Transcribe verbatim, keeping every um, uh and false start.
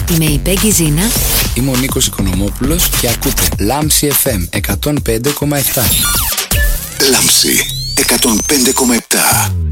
Είμαι η Πέγγι Ζήνα. Είμαι ο Νίκος Οικονομόπουλος και ακούτε Λάμψη εφ εμ εκατόν πέντε κόμμα επτά. Λάμψη εκατόν πέντε κόμμα επτά.